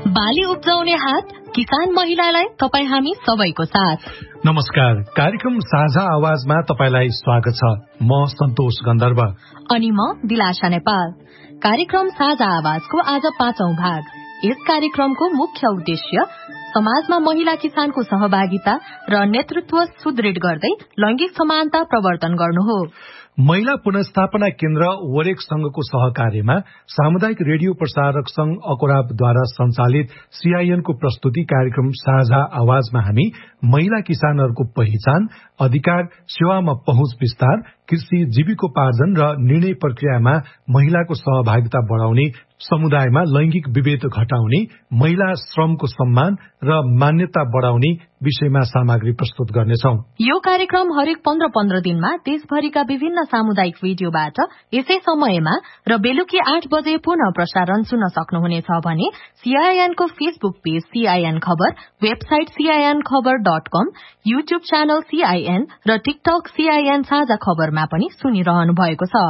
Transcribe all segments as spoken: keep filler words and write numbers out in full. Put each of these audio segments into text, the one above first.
बाली उब्जाउने हात किसान महिलालाई तपाईँ हामी सबैको साथ। नमस्कार, कार्यक्रम साझा आवाजमा तपाईलाई स्वागत छ। म सन्तोष गन्धर्व अनि म दिलाशा नेपाल। कार्यक्रम साझा आवाजको आज पाँचौं भाग। यस कार्यक्रमको मुख्य उद्देश्य समाजमा महिला किसानको सहभागिता र नेतृत्व सुदृढ गर्दै लैंगिक समानता प्रवर्तन गर्नु हो। महिला पुनर्स्थापना केन्द्र वरेक संघको सहकार्यमा सामुदायिक रेडियो प्रसारक संघ अकोराबद्वारा संचालित सीआईएन को प्रस्तुति कार्यक्रम साझा आवाजमा हामी महिला किसानहरूको पहिचान, अधिकार, सेवामा पहुँच विस्तार, कृषि जीविकोपार्जन र निर्णय प्रक्रियामा महिलाको सहभागिता बढाउने, समुदायमा लैंगिक विभेद घटाउने, महिला श्रमको सम्मान र मान्यता बढाउने विषयमा सामग्री प्रस्तुत गर्नेछौं। यो कार्यक्रम हरेक पन्ध्र पन्ध्र दिनमा देशभरिका विभिन्न सामुदायिक रेडियोबाट यसै समयमा र बेलुकी आठ बजे पुनः प्रसारण सुन्न सक्नुहुनेछ भने सीआईएन को फेसबुक पेज सीआईएन खबर, वेबसाइट सीआईएन खबर डट कम, युट्युब च्यानल सीआईएन र टिकटक सीआईएन साझा खबरमा पनि सुनिरहनु भएको छ।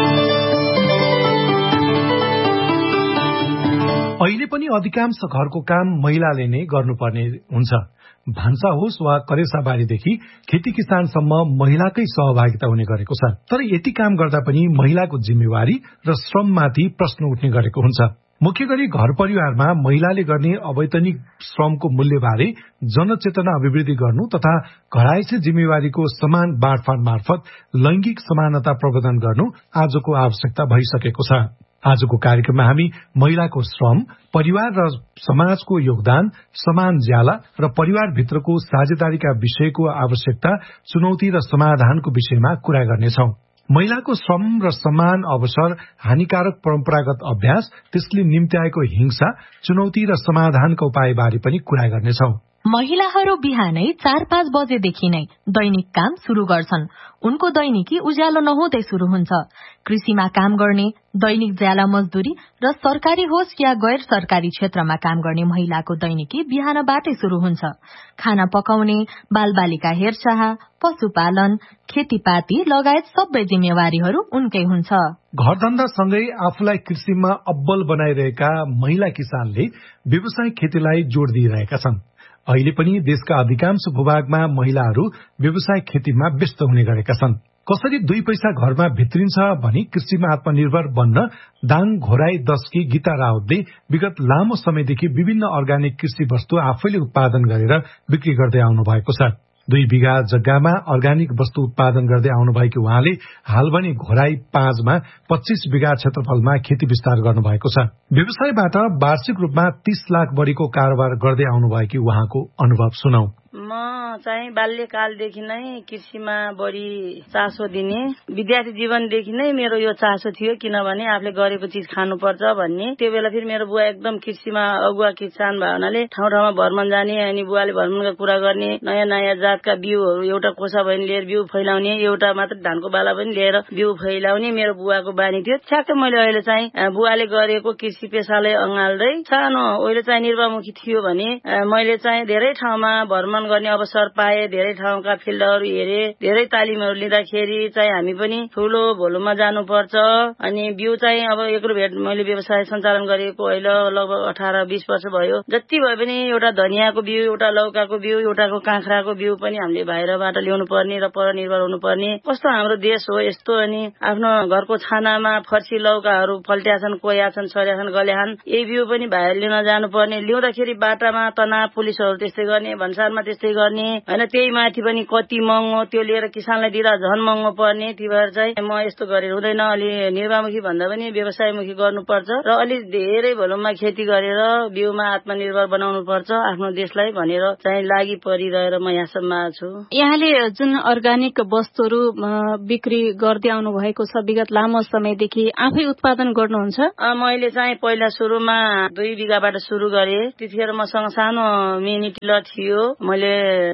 अहिले पनि अधिकांश घरको काम महिलाले नै गर्नुपर्ने हुन्छ। भान्सा होस् वा करेसाबारीदेखि खेती किसानसम्म महिलाकै सहभागिता हुने गरेको छ। तर यति काम गर्दा पनि महिलाको जिम्मेवारी र श्रममाथि प्रश्न उठ्ने गरेको हुन्छ। मुख्य गरी घर परिवारमा महिलाले गर्ने अवैतनिक श्रमको मूल्यबारे जनचेतना अभिवृद्धि गर्नु तथा घरायसी जिम्मेवारीको समान बाँडफाँड मार्फत लैंगिक समानता प्रवर्धन गर्नु आजको आवश्यकता भइसकेको छ। आजको कार्यक्रममा हामी महिलाको श्रम, परिवार र समाजको योगदान, समान ज्याला र परिवारभित्रको साझेदारीका विषयको आवश्यकता, चुनौती र समाधानको विषयमा कुरा गर्नेछौं। महिलाको श्रम र समान अवसर, हानिकारक परम्परागत अभ्यास, त्यसले निम्त्याएको हिंसा, चुनौती र समाधानका उपायबारे पनि कुरा गर्नेछौं। महिलाहरू बिहानै चार पाँच बजेदेखि नै दैनिक काम शुरू गर्छन्। उनको दैनिकी उज्यालो नहुँदै शुरू हुन्छ। कृषिमा काम गर्ने, दैनिक ज्याला मजदूरी र सरकारी होस् या गैर सरकारी क्षेत्रमा काम गर्ने महिलाको दैनिकी बिहानबाटै शुरू हुन्छ। खाना पकाउने, बालबालिका हेरचाह, पशुपालन, खेतीपाती लगायत सबै जिम्मेवारीहरू उनकै हुन्छ। घरधन्दासँगै आफूलाई कृषिमा अब्बल बनाइरहेका महिला किसानले व्यावसायिक खेतीलाई जोड़ दिइरहेका छन्। अहिले पनि देशका अधिकांश भूभागमा महिलाहरू व्यावसायिक खेतीमा व्यस्त हुने गरेका छन्। कसरी दुई पैसा घरमा भित्रिन्छ भनी कृषिमा आत्मनिर्भर बन्न दाङ घोराई दशकी गीता राउतले विगत लामो समयदेखि विभिन्न अर्ग्यानिक कृषि वस्तु आफैले उत्पादन गरेर बिक्री गर्दै आउनु भएको छ। दुई बिघा जग्गामा अर्ग्यानिक वस्तु उत्पादन गर्दै आउनुभएकी उहाँले हाल भने घोराई पाँचमा पच्चीस बिघा क्षेत्रफलमा खेती विस्तार गर्नुभएको छ। व्यवसायबाट वार्षिक रूपमा तीस लाख बढीको कारोबार गर्दै आउनुभएकी उहाँको अनुभव सुनौ। म चाहिँ बाल्यकालदेखि नै कृषिमा बढी चासो दिने, विद्यार्थी जीवनदेखि नै मेरो यो चासो थियो। किनभने आफूले गरेको चिज खानुपर्छ भन्ने। त्यो बेला फेरि मेरो बुवा एकदम कृषिमा अगुवा किसान भयो हुनाले ठाउँ ठाउँमा भ्रमण जाने, अनि बुवाले भ्रमणका कुरा गर्ने, नयाँ नयाँ जातका बिउहरू एउटा कोसा पनि लिएर बिउ फैलाउने, एउटा मात्र धानको बाला पनि लिएर बिउ फैलाउने मेरो बुवाको बानी थियो। ठ्याक्कै मैले अहिले चाहिँ बुवाले गरेको कृषि पेसालाई अँगाल्दै सानो अहिले चाहिँ निर्वाहमुखी थियो भने मैले चाहिँ धेरै ठाउँमा भ्रमण गर्ने अवसर पाए, धेरै ठाउँका फिल्डहरू हेरे, धेरै तालिमहरू लिँदाखेरि चाहिँ हामी पनि ठूलो भोलुमा जानुपर्छ। अनि बिउ चाहिँ अब एक्लो भेट मैले व्यवसाय सञ्चालन गरेको अहिले लगभग अठार बीस वर्ष भयो। जति भए पनि एउटा धनियाँको बिउ, एउटा लौकाको बिउ, एउटाको काँक्राको बिउ पनि हामीले बाहिरबाट ल्याउनु पर्ने र परनिर्भर हुनुपर्ने कस्तो हाम्रो देश हो यस्तो। अनि आफ्नो घरको छानामा फर्सी लौकाहरू फल्ट्या छन्, कोया छन्, सर्या छन्, गल्या छन्, यही बिउ पनि बाहिर लिन जानुपर्ने। ल्याउँदाखेरि बाटामा तनाव, पुलिसहरू त्यस्तै गर्ने, भन्सारमा त्यस्तै गर्ने हैन। त्यही माथि पनि कति महँगो, त्यो लिएर किसानलाई दिँदा झन् महँगो पर्ने। ती भएर चाहिँ म यस्तो गरेर हुँदैन, अलि निर्वाहमुखी भन्दा पनि व्यवसायमुखी गर्नुपर्छ र अलि धेरै भोलुममा खेती गरेर बिउमा आत्मनिर्भर बनाउनु पर्छ आफ्नो देशलाई भनेर चाहिँ लागि परिरहेर म यहाँसम्म आएको छु। यहाँले जुन अर्ग्यानिक वस्तुहरू बिक्री गर्दै आउनु भएको छ विगत लामो समयदेखि, आफै उत्पादन गर्नुहुन्छ? मैले चाहिँ पहिला सुरुमा दुई बिघाबाट सुरु गरे। त्यतिखेर मसँग सानो मिनी टिलर थियो। मैले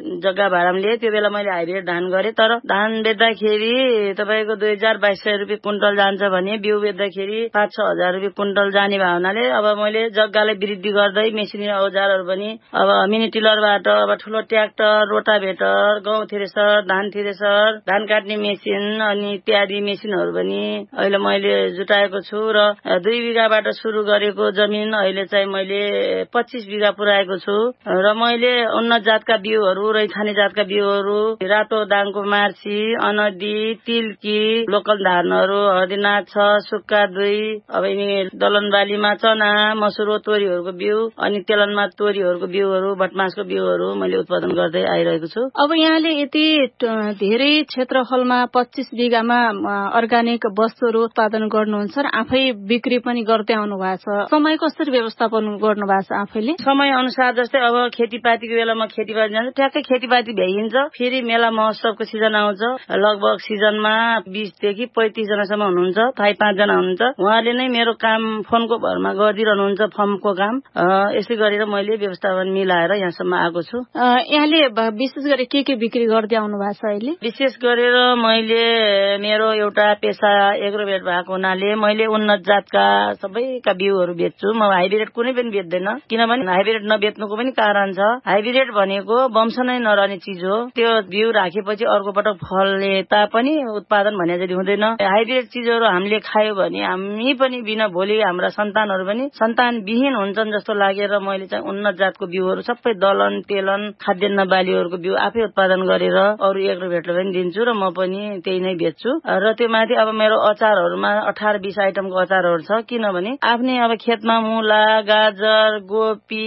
जग्गा भाडामा लिए। त्यो बेला मैले हाइब्रिड धान गरेँ, तर धान बेच्दाखेरि तपाईँको दुई हजार बाइस सय रुपियाँ कुइन्टल जान्छ भने बिउ बेच्दाखेरि पाँच छ हजार रुपियाँ कुइन्टल जाने भावनाले अब मैले जग्गालाई वृद्धि गर्दै मेसिनरी औजारहरू पनि अब मिनी टिलरबाट अब ठुलो ट्र्याक्टर, रोटाभेटर, गहुँ थ्रेसर, धान थ्रेसर, धान काट्ने मेसिन अनि इत्यादि मेसिनहरू पनि अहिले मैले जुटाएको छु र दुई बिघाबाट सुरु गरेको जमिन अहिले चाहिँ मैले पच्चीस बिघा पुर्याएको छु र मैले उन्नत जातका बिउहरू, रैथाने जातका बिउहरू, रातो दाङको मार्सी, अनदी, तिल्की, लोकल धानहरू हर्दीनाथ छ, सुक्का दुई, अब यिनी दलन बालीमा चना, मसुरो, तोरीहरूको बिउ अनि तेलनमा तोरीहरूको बिउहरू, भटमासको बिउहरू मैले उत्पादन गर्दै आइरहेको छु। अब यहाँले यति धेरै क्षेत्रफलमा पच्चीस बिघामा अर्ग्यानिक वस्तुहरू उत्पादन गर्नुहुन्छ र आफै बिक्री पनि गर्दै आउनु भएको छ। समय कसरी व्यवस्थापन गर्नु भएको छ आफैले? समय अनुसार जस्तै अब खेतीपातीको बेलामा खेतीपाती जान्छ, ट्याक्कै खेतीपाती भ्याइन्छ। फेरि मेला महोत्सवको सिजन आउँछ, लगभग सिजनमा बीसदेखि पैंतिस जनासम्म हुनुहुन्छ, थाई पाँचजना हुनुहुन्छ। उहाँले नै मेरो काम फोनको भरमा गरिदिरहनुहुन्छ, फर्मको काम। यसै गरेर मैले व्यवस्थापन मिलाएर यहाँसम्म आएको छु। यहाँले विशेष गरी के के बिक्री गर्दै आउनु भएको छ अहिले? विशेष गरेर मैले मेरो एउटा पेसा एग्रोभेट भएको हुनाले मैले उन्नत जातका सबैका बिउहरू बेच्छु। म हाइब्रिड कुनै पनि बेच्दैन, किनभने हाइब्रिड नबेच्नुको पनि कारण छ। हाइब्रिड भनेको वंश नै नरहने चिज हो। त्यो बिउ राखेपछि अर्को पटक फलले तापनि उत्पादन भने जति हुँदैन। हाइब्रिड चिजहरू हामीले खायो भने हामी पनि बिना भोलि हाम्रा सन्तानहरू पनि सन्तानविहीन हुन्छन् जस्तो लागेर मैले चाहिँ उन्नत जातको बिउहरू सबै दलन, तेलन, खाद्यान्न बालीहरूको बिउ आफै उत्पादन गरेर अरू एग्रोभेटले पनि दिन्छु र म पनि त्यही नै बेच्छु। र त्यो माथि अब मेरो अचारहरूमा अठार बीस आइटमको अचारहरू छ, किनभने आफ्नै अब खेतमा मुला, गाजर, गोपी,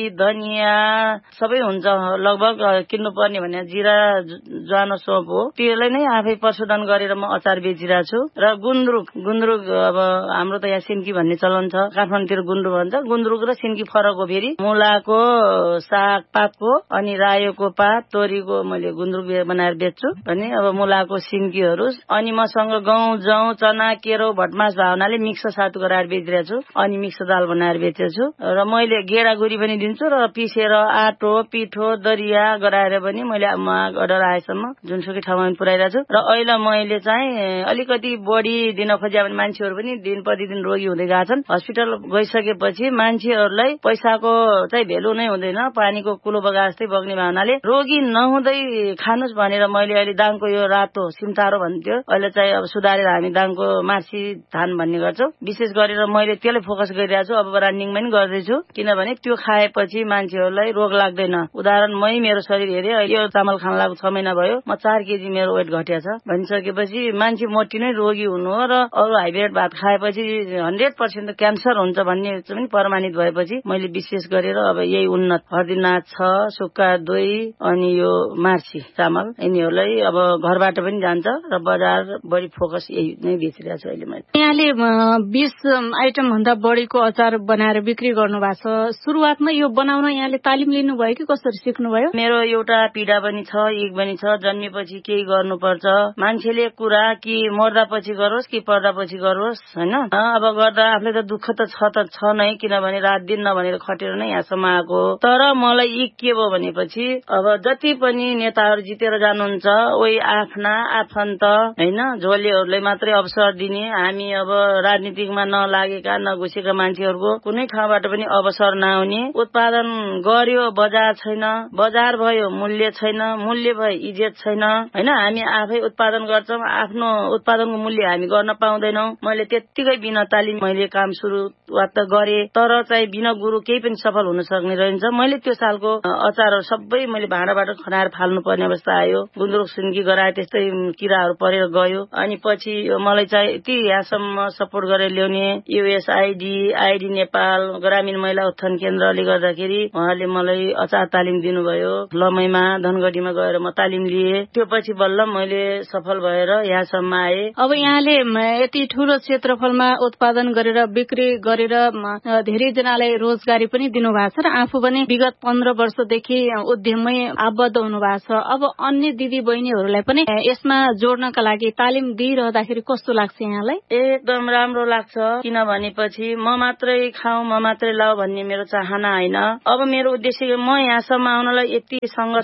धनियाँ सबै हुन्छ। लगभग किन्नु पर्ने भने जिरा, ज्वानो, सोप हो, त्यसलाई नै आफै प्रशोधन गरेर म अचार बेचिरहेको छु। र गुन्द्रुक गुन्द्रुक अब हाम्रो त यहाँ सिन्की भन्ने चलन छ, काठमाडौँतिर गुन्द्रुक भन्छ। गुन्द्रुक र सिन्की फरक हो। फेरि मुलाको साग पातको अनि रायोको पात, तोरीको मैले गुन्द्रुक बनाएर बेच्छु भने अब मुलाको सिन्कीहरू अनि मसँग गहुँ, जौ, चना, केरो, भटमास भावनाले मिक्स सात गराएर बेचिरहेको छु अनि मिक्स दाल बनाएर बेचेको छु। र मैले गेडागुरी पनि दिन्छु र पिसेर आटो, पिठो, दरिया गराएर पनि मैले अर्डर आएसम्म जुनसुकै ठाउँमा पुर्याइरहेको छु। र अहिले मैले चाहिँ अलिकति बढी दिन खोज्या भने मान्छेहरू पनि दिन प्रतिदिन रोगी हुँदै गएका छन्। हस्पिटल गइसकेपछि मान्छेहरूलाई पैसाको चाहिँ भेल्यु नै हुँदैन, पानीको कुलो बगा जस्तै बग्ने भावनाले रोगी नहुँदै खानुस् भनेर मैले अहिले दाङको यो रातो सिमतारो भन्थ्यो, अहिले चाहिँ अब सुधारेर हामी दाङको मार्सी धान भन्ने गर्छौँ। विशेष गरेर मैले त्यसलाई फोकस गरिरहेको छु। अब रनिङ पनि गर्दैछु, किनभने त्यो खाएपछि मान्छेहरूलाई रोग लाग्दैन। उदाहरण मै मेरो शरीर हेरेँ, यो चामल खान लागेको छ महिना भयो, म चार केजी मेरो वेट घट्या छ भनिसकेपछि मान्छे मोटी नै रोगी हुनु हो। र अरू हाइब्रिड भात खाएपछि हन्ड्रेड पर्सेन्ट क्यान्सर हुन्छ भन्ने पनि प्रमाणित भएपछि मैले विशेष गरेर अब यही उन्नत हर्दीनाथ छ, सुक्का दुई अनि यो मार्सी चामल यिनीहरूलाई अब घरबाट पनि जान्छ र बजार बढी फोकस यही नै बेचिरहेको छु अहिले मैले। यहाँले बीस आइटम भन्दा बढीको अचार बनाएर बिक्री गर्नु भएको छ। सुरुवातमा यो बनाउन यहाँले तालिम लिनुभयो कि कसरी सिक्नुभयो? मेरो एउटा पीडा पनि छ, इक पनि छ। जन्मेपछि केही गर्नुपर्छ, मान्छेले कुरा कि मर्दा पछि गरोस् कि पर्दा पछि गरोस्, होइन? अब गर्दा आफूले त दुःख त छ त छ नै, किनभने रात दिन नभनेर खटेर नै यहाँसम्म आएको। तर मलाई इक के भयो भनेपछि अब जति पनि नेताहरू जितेर जानुहुन्छ ओइ आफ्ना आफन्त होइन झोलेहरूलाई मात्रै अवसर दिने, हामी अब राजनीतिकमा नलागेका नघुसेका मान्छेहरूको कुनै ठाउँबाट पनि अवसर नआउने। उत्पादन गर्यो बजार छैन, बजार भयो मूल्य छैन, मूल्य भयो इज्जत छैन, होइन? हामी आफै उत्पादन गर्छौँ, आफ्नो उत्पादनको मूल्य हामी गर्न पाउँदैनौँ। मैले त्यत्तिकै बिना तालिम मैले काम सुरुवात त गरेँ, तर चाहिँ बिना गुरु केही पनि सफल हुन सक्ने रहन्छ। मैले त्यो सालको अचारहरू सबै मैले भाँडाबाट खनाएर फाल्नु पर्ने अवस्था आयो। गुन्द्रुक सिन्की गराए त्यस्तै किराहरू परेर गयो। अनि पछि मलाई चाहिँ यति यहाँसम्म सपोर्ट गरेर ल्याउने युएसआइडी, आइडी नेपाल, ग्रामीण महिला उत्थान केन्द्रले गर्दाखेरि उहाँले मलाई अचार तालिम दिनुभयो। लमैमा धनगढीमा गएर म तालिम लिएँ। त्यो पछि बल्ल मैले सफल भएर यहाँसम्म आएँ। अब यहाँले यति ठूलो क्षेत्रफलमा उत्पादन गरेर बिक्री गरेर धेरैजनालाई रोजगारी पनि दिनुभएको छ र आफू पनि विगत पन्ध्र वर्षदेखि उद्यममै आबद्ध हुनु भएको छ। अब अन्य दिदी बहिनीहरूलाई पनि यसमा जोड्नका लागि तालिम दिइरहँदाखेरि कस्तो लाग्छ यहाँलाई? एकदम राम्रो लाग्छ, किनभनेपछि म मात्रै खाऊ म मात्रै लाऊ भन्ने मेरो चाहना होइन। अब मेरो उद्देश्य म यहाँसम्म आउनलाई यति सङ्घर्ष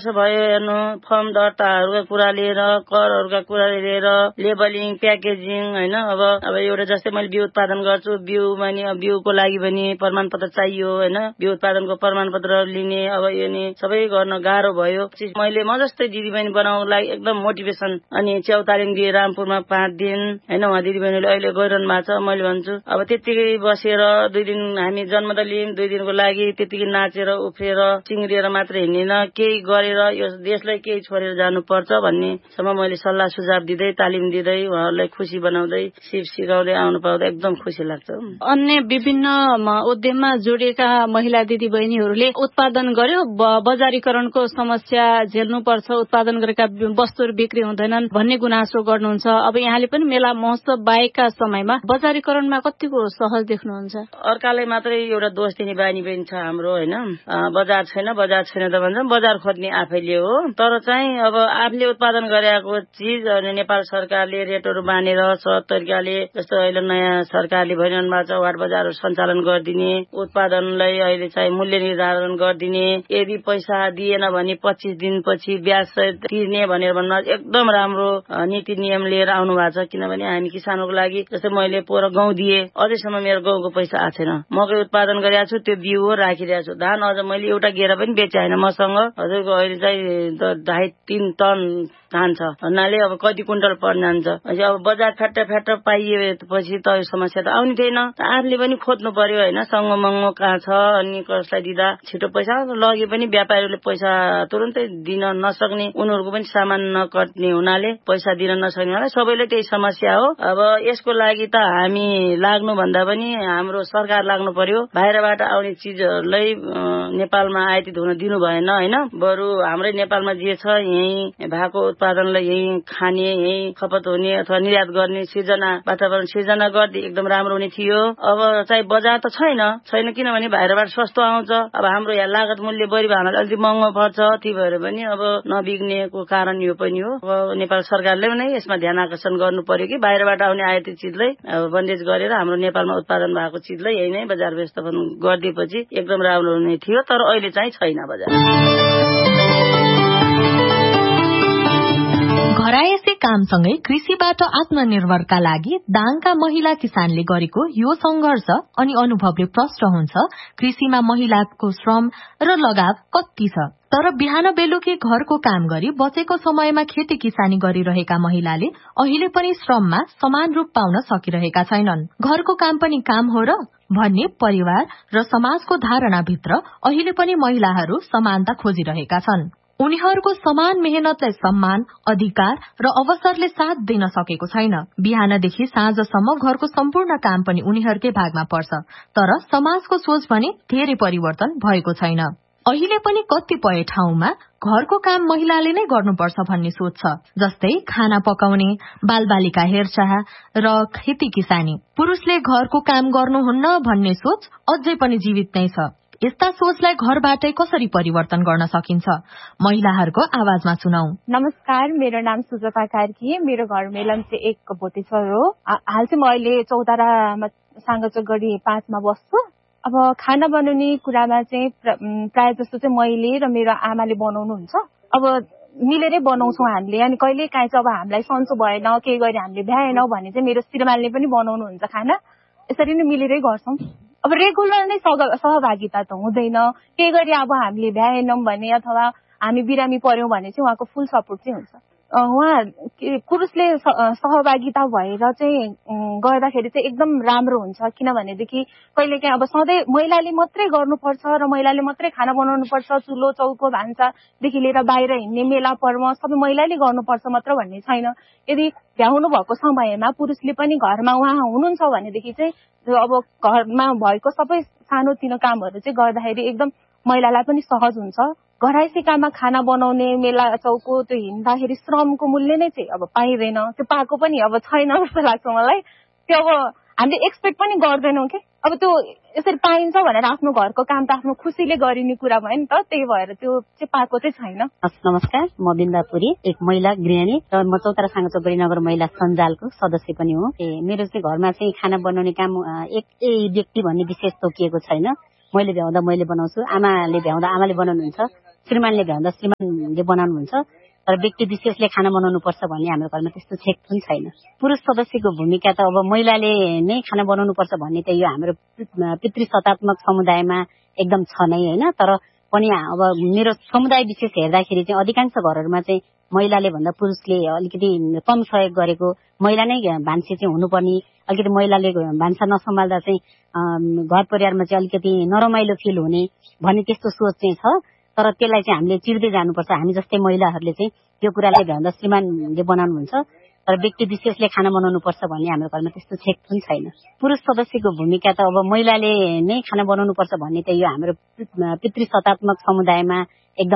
वर्ष भयो हेर्नु फर्म दर्ताहरूका कुरा लिएर करहरूका कुरा लिएर लेबलिङ प्याकेजिङ होइन अब अब एउटा जस्तै मैले बिउ उत्पादन गर्छु बिउमा नि बिउको लागि पनि प्रमाणपत्र चाहियो होइन बिउ उत्पादनको प्रमाणपत्र लिने अब यो नि सबै गर्न गाह्रो भयो। मैले म जस्तै दिदीबहिनी बनाउनको लागि एकदम मोटिभेसन अनि च्याउतालिङ दिए रामपुरमा पाँच दिन होइन उहाँ दिदीबहिनीले अहिले गइरहनु भएको छ। मैले भन्छु अब त्यतिकै बसेर दुई दिन हामी जन्मदा लियौँ दुई दिनको लागि त्यतिकै नाचेर उफ्रेर चिङ्रिएर मात्र हिँडेन केही गरेर यो देशलाई केही छोडेर जानुपर्छ भन्नेसम्म मैले सल्लाह सुझाव दिँदै तालिम दिँदै उहाँहरूलाई खुसी बनाउँदै सिप सिकाउँदै आउनु पाउँदा एकदम खुसी लाग्छ। अन्य विभिन्न उद्यममा जोडिएका महिला दिदी बहिनीहरूले उत्पादन गर्यो बजारीकरणको समस्या झेल्नुपर्छ उत्पादन गरेका वस्तुहरू बिक्री हुँदैनन् भन्ने गुनासो गर्नुहुन्छ। अब यहाँले पनि मेला महोत्सव बाहेकका समयमा बजारीकरणमा कतिको सहज देख्नुहुन्छ? अर्कालाई मात्रै एउटा दोष दिने बानी पनि छ हाम्रो होइन बजार छैन बजार छैन त भन्छ बजार खोज्ने आफैले हो। तर चाहिँ अब आफूले उत्पादन गरेको चिज अनि नेपाल सरकारले रेटहरू बाँधेर सहज तरिकाले जस्तो अहिले नयाँ सरकारले भनिरहनु भएको छ वार्ड बजारहरू सञ्चालन गरिदिने उत्पादनलाई अहिले चाहिँ मूल्य निर्धारण गरिदिने यदि पैसा दिएन भने पच्चिस दिनपछि ब्याज तिर्ने भनेर भन्नु एकदम राम्रो नीति नियम लिएर आउनु भएको छ। किनभने हामी किसानहरूको लागि जस्तै मैले पोहोर गहुँ दिए अझैसम्म मेरो गहुँको पैसा आएको छैन। मकै उत्पादन गरिरहेको छु त्यो बिउ राखिरहेको छु धान अझ मैले एउटा गेरा पनि बेचे होइन मसँग हजुरको अहिले चाहिँ ढाई तीन टन धान छ भन्नाले अब कति कुइन्टल पर्न जान्छ। अब बजार फ्याट्ट फ्याट्ट पाइएपछि त समस्या त आउने थिएन। आफूले पनि खोज्नु पर्यो होइन सङ्गो महँगो कहाँ छ अनि कसलाई दिँदा छिटो पैसा लगे पनि व्यापारीहरूले पैसा तुरन्तै दिन नसक्ने उनीहरूको पनि सामान नकट्ने हुनाले पैसा दिन नसक्ने हुनाले सबैले त्यही समस्या हो। अब यसको लागि त हामी लाग्नु भन्दा पनि हाम्रो सरकार लाग्नु पर्यो। बाहिरबाट आउने चिजहरूलाई नेपालमा आयातित हुन दिनु भएन होइन बरु हाम्रै नेपालमा जे छ यही भएको उत्पादनलाई यही खाने यही खपत हुने अथवा निर्यात गर्ने सिर्जना वातावरण सिर्जना गर्दै एकदम राम्रो हुने थियो। अब चाहिँ बजार त छैन छैन किनभने बाहिरबाट सस्तो आउँछ। अब हाम्रो यहाँ लागत मूल्य बढी भएर अलिक महँगो पर्छ त्यही भएर पनि अब नबिग्नेको कारण यो पनि हो। अब नेपाल सरकारले पनि यसमा ध्यान आकर्षण गर्नु पर्यो कि बाहिरबाट आउने आयातित चिजलाई अब बन्देज गरेर हाम्रो नेपालमा उत्पादन भएको चिजलाई यही नै बजार व्यवस्थापन गरिदिएपछि एकदम राम्रो हुने थियो। तर अहिले चाहिँ छैन बजार। घरायसी कामसँगै कृषिबाट आत्मनिर्भरका लागि दाङका महिला किसानले गरेको यो संघर्ष अनि अनुभवले प्रष्ट हुन्छ कृषिमा महिलाको श्रम र लगाव कति छ। तर बिहान बेलुकी घरको काम गरी बचेको समयमा खेती किसानी गरिरहेका महिलाले अहिले पनि श्रममा समान रूप पाउन सकिरहेका छैनन्। घरको काम पनि काम हो र भन्ने परिवार र समाजको धारणाभित्र अहिले पनि महिलाहरू समानता खोजिरहेका छन्। उनीहरूको समान मेहनतलाई सम्मान अधिकार र अवसरले साथ दिन सकेको छैन। बिहानदेखि साँझसम्म घरको सम्पूर्ण काम पनि उनीहरूकै भागमा पर्छ। तर समाजको सोच भने धेरै परिवर्तन भएको छैन। अहिले पनि कतिपय ठाउँमा घरको काम महिलाले नै गर्नुपर्छ भन्ने सोच छ। जस्तै खाना पकाउने बालबालिका हेरचाह र खेती किसानी। पुरुषले घरको काम गर्नुहुन्न भन्ने सोच अझै पनि जीवित नै छ। यस्ता सोचलाई घरबाटै कसरी परिवर्तन गर्न सकिन्छ महिलाहरूको आवाजमा सुनाऊ। नमस्कार, मेरो नाम सुजाता कार्की। मेरो घर मेलम्ची एक भोटेश्वर हो। हाल चाहिँ म अहिले चौतारामा साङ्गचोकगढी पाँचमा बस्छु। अब खाना बनाउने कुरामा चाहिँ प्राय जस्तो चाहिँ मैले र मेरो आमाले बनाउनुहुन्छ। अब मिलेरै बनाउँछौँ हामीले। अनि कहिले काहीँ चाहिँ अब हामीलाई सन्चो भएन केही गरी हामीले भ्याएनौँ भने चाहिँ मेरो श्रीमानले पनि बनाउनुहुन्छ खाना। यसरी नै मिलेरै गर्छौँ। अब रेगुलर नै सहभागिता त हुँदैन। केही गरी अब हामीले भ्याएनौँ भने अथवा हामी बिरामी पर्यौँ भने चाहिँ उहाँको फुल सपोर्ट चाहिँ हुन्छ। उहाँ पुरुषले सहभागिता भएर चाहिँ गर्दाखेरि चाहिँ एकदम राम्रो हुन्छ। किनभनेदेखि कहिले काहीँ अब सधैँ महिलाले मात्रै गर्नुपर्छ र महिलाले मात्रै खाना बनाउनु पर्छ चुलो चौको भान्सादेखि लिएर बाहिर हिँड्ने मेला पर्व सबै महिलाले गर्नुपर्छ मात्र भन्ने छैन। यदि भ्याउनु भएको समयमा पुरुषले पनि घरमा उहाँ हुनुहुन्छ भनेदेखि चाहिँ अब घरमा भएको सबै सानोतिनो कामहरू चाहिँ गर्दाखेरि एकदम महिलालाई पनि सहज हुन्छ। घरायसी काममा खाना बनाउने मेला चौको त्यो हिँड्दाखेरि श्रमको मूल्य नै चाहिँ अब पाइँदैन। त्यो पाएको पनि अब छैन जस्तो लाग्छ मलाई। त्यो अब हामीले एक्सपेक्ट पनि गर्दैनौँ कि अब त्यो यसरी पाइन्छ भनेर आफ्नो घरको काम त आफ्नो खुसीले गरिने कुरा भयो नि त। त्यही भएर त्यो चाहिँ पाएको चाहिँ छैन। नमस्कार, म बिन्दापुरी एक महिला गृहिणी र म चौतारा साङ्गचोकगढी नगर महिला सञ्जालको सदस्य पनि हो। मेरो चाहिँ घरमा चाहिँ खाना बनाउने काम एक व्यक्ति भन्ने विशेष तोकिएको छैन। मैले भ्याउँदा मैले बनाउँछु, आमाले भ्याउँदा आमाले बनाउनुहुन्छ, श्रीमानले भ्याउँदा श्रीमानले बनाउनुहुन्छ, तर व्यक्ति विशेषले खाना बनाउनु पर्छ भन्ने हाम्रो घरमा त्यस्तो छेक पनि छैन। पुरुष सदस्यको भूमिका त अब महिलाले नै खाना बनाउनु पर्छ भन्ने त यो हाम्रो पितृसत्तात्मक समुदायमा एकदम छ नै होइन। तर पनि अब मेरो समुदाय विशेष हेर्दाखेरि चाहिँ अधिकांश घरहरूमा चाहिँ महिलाले भन्दा पुरुषले अलिकति कम सहयोग गरेको, महिला नै भान्से चाहिँ हुनुपर्ने, अलिकति महिलाले भान्सा नसम्हाल्दा चाहिँ घर परिवारमा चाहिँ अलिकति नरमाइलो फिल हुने भन्ने त्यस्तो सोच चाहिँ छ। तर त्यसलाई चाहिँ हामीले चिर्दै जानुपर्छ। हामी जस्तै महिलाहरूले चाहिँ त्यो कुरालाई भ्याउँदा श्रीमानले बनाउनुहुन्छ, तर व्यक्ति विशेषले खाना बनाउनु पर्छ भन्ने हाम्रो घरमा त्यस्तो छेक पनि छैन। पुरुष सदस्यको भूमिका त अब महिलाले नै खाना बनाउनु पर्छ भन्ने त यो हाम्रो पितृसत्तात्मक समुदायमा एकदम